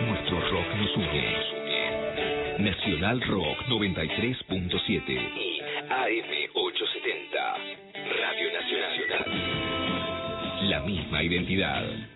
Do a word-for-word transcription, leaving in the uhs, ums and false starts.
Nuestro rock nos une. Nacional Rock noventa y tres punto siete y A M ochocientos setenta. Radio Nacional. La misma identidad.